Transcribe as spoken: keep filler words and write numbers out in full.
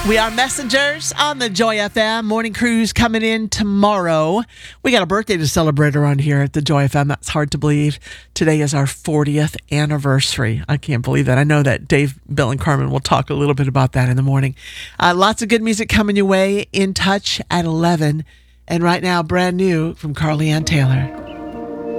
We are messengers on the Joy F M. Morning Cruise coming in tomorrow. We got a birthday to celebrate around here at the Joy F M. That's hard to believe. Today is our fortieth anniversary. I can't believe that. I know that Dave, Bill, and Carmen will talk a little bit about that in the morning. Uh, lots of good music coming your way. In Touch at eleven. And right now, brand new from Carly Ann Taylor.